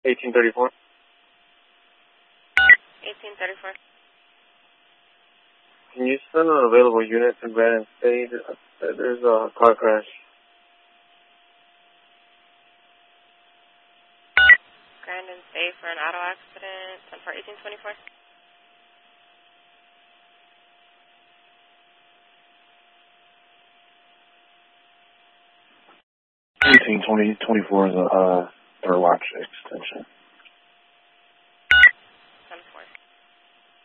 1834. 1834. Can you send an available unit to Grand and State? There's a car crash. Grand and State for an auto accident. 10 for 1824. 1824 is a third watch extension.